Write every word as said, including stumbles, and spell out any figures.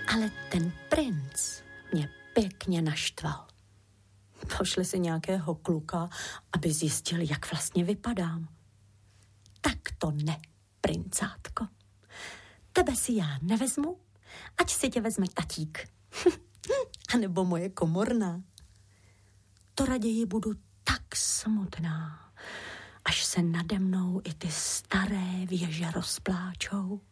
Ale ten princ mě pěkně naštval. Pošli si nějakého kluka, aby zjistil, jak vlastně vypadám. Tak to ne, princátko. Tebe si já nevezmu, ať si tě vezme tatík. A nebo moje komorná. To raději budu tak smutná, až se nade mnou i ty staré věže rozpláčou.